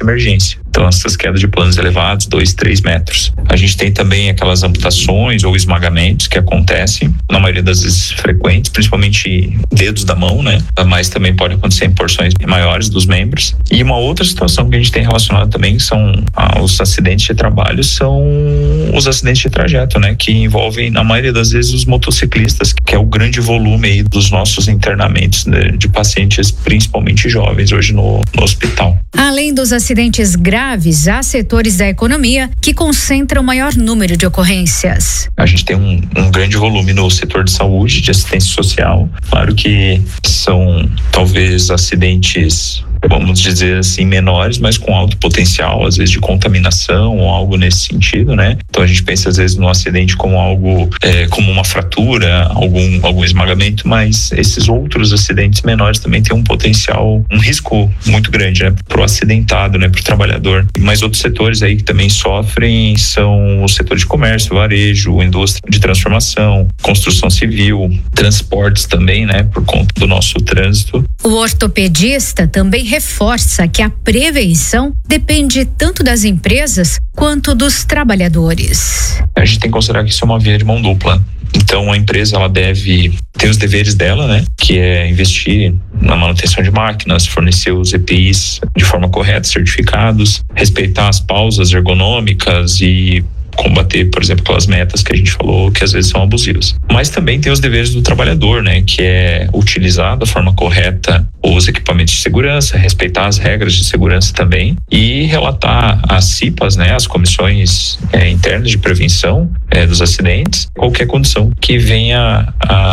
emergência. Então, essas quedas de planos elevados, 2, 3 metros. A gente tem também aquelas amputações ou esmagamentos que acontecem, na maioria das vezes frequentes, principalmente dedos da mão, né? Mas também pode acontecer em porções maiores dos membros. E uma outra situação que a gente tem relacionado também são os acidentes de trabalho, são os acidentes de trajeto, né? Que envolvem, na maioria das vezes, os motociclistas, que é o grande volume aí dos nossos internamentos, né, de pacientes, principalmente jovens, hoje no hospital. Além dos acidentes graves, há setores da economia que concentram o maior número de ocorrências. A gente tem um grande volume no setor de saúde, de assistência social. Claro que são talvez acidentes, vamos dizer assim, menores, mas com alto potencial, às vezes de contaminação ou algo nesse sentido, né? Então a gente pensa às vezes no acidente como algo, como uma fratura, algum esmagamento, mas esses outros acidentes menores também têm um potencial, um risco muito grande, né? Pro acidentado, né? Pro trabalhador. Mas outros setores aí que também sofrem são o setor de comércio, varejo, indústria de transformação, construção civil, transportes também, né? Por conta do nosso trânsito. O ortopedista também reforça que a prevenção depende tanto das empresas quanto dos trabalhadores. A gente tem que considerar que isso é uma via de mão dupla. Então a empresa ela deve ter os deveres dela, né? Que é investir na manutenção de máquinas, fornecer os EPIs de forma correta, certificados, respeitar as pausas ergonômicas e combater, por exemplo, aquelas metas que a gente falou que às vezes são abusivas. Mas também tem os deveres do trabalhador, né? Que é utilizar da forma correta os equipamentos de segurança, respeitar as regras de segurança também e relatar às CIPAs, né? As comissões internas de prevenção dos acidentes, qualquer condição que venha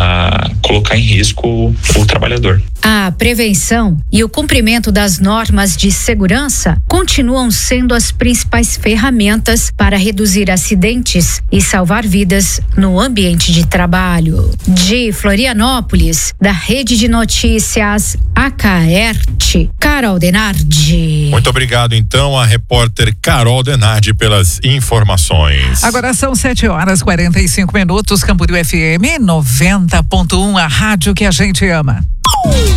a colocar em risco o trabalhador. A prevenção e o cumprimento das normas de segurança continuam sendo as principais ferramentas para reduzir acidentes e salvar vidas no ambiente de trabalho. De Florianópolis, da Rede de Notícias Acaerte, Carol Denardi. Muito obrigado, então, a repórter Carol Denardi pelas informações. Agora são 7h45, Camboriú FM 90.1, a rádio que a gente ama.